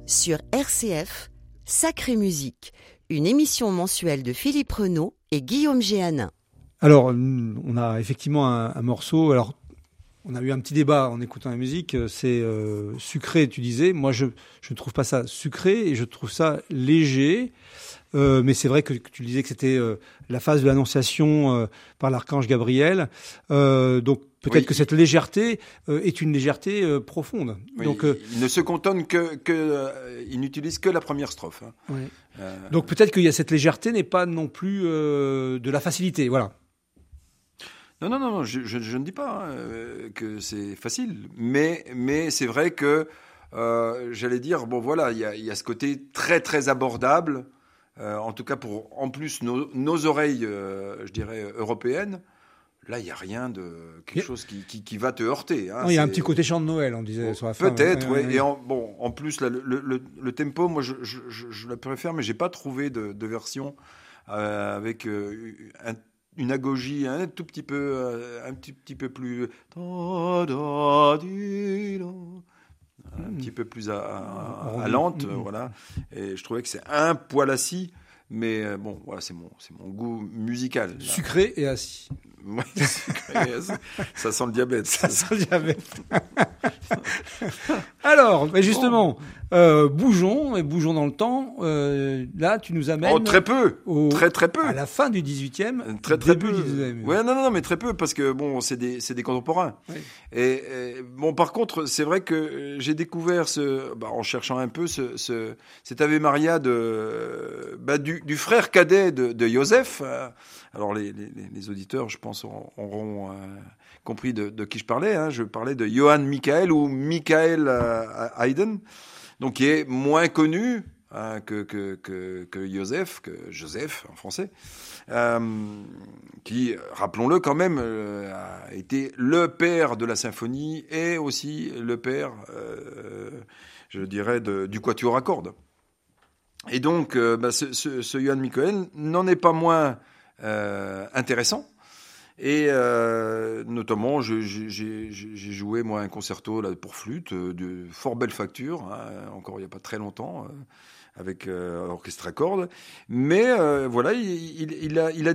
Sur RCF, Sacrée Musique, une émission mensuelle de Philippe Renaud et Guillaume Géanin. Alors, on a effectivement un morceau. Alors, on a eu un petit débat en écoutant la musique. C'est sucré, tu disais. Moi, je ne trouve pas ça sucré et je trouve ça léger. Mais c'est vrai que tu disais que c'était la phase de l'Annonciation par l'archange Gabriel. Donc, peut-être que cette légèreté est une légèreté profonde. Oui, Donc, il ne se cantonne il n'utilise que la première strophe. Hein. Oui. Donc, peut-être qu'il y a cette légèreté n'est pas non plus de la facilité. Voilà. Non, je ne dis pas que c'est facile, mais c'est vrai que j'allais dire, bon voilà, il y a ce côté très très abordable, en tout cas pour en plus nos oreilles, je dirais européennes. Là, il n'y a rien de quelque chose qui va te heurter. Hein. Non, il y a un petit côté chant de Noël, on disait sur la fin. Peut-être, oui. Et en plus, là, le tempo, moi, je la préfère, mais j'ai pas trouvé de version avec une agogie un tout petit peu, un petit peu plus, un petit peu plus à lente, voilà. Et je trouvais que c'est un poil assis, mais bon, voilà, c'est mon goût musical. Là. Sucré et assis. Oui, sucré et assis. Ça sent le diabète. Ça sent le diabète. Alors, mais justement, bougeons dans le temps. Là, tu nous amènes. Oh, très peu. Très peu. À la fin du 18e. Très début peu. du 19e. Ouais, non, mais très peu, parce que bon, c'est des contemporains. Oui. Et bon, par contre, c'est vrai que j'ai découvert en cherchant un peu cet Ave Maria du frère cadet de Joseph. Alors, les auditeurs, je pense, auront compris de qui je parlais. Hein. Je parlais de Johann Michael ou Michael Haydn, donc qui est moins connu que Joseph en français, qui, rappelons-le quand même, a été le père de la symphonie et aussi le père, je dirais, du quatuor à cordes. Et donc, ce Johann Michael n'en est pas moins intéressant. Et notamment, j'ai joué moi un concerto là pour flûte de fort belle facture, hein, encore il n'y a pas très longtemps, avec orchestre à cordes. Mais voilà, il a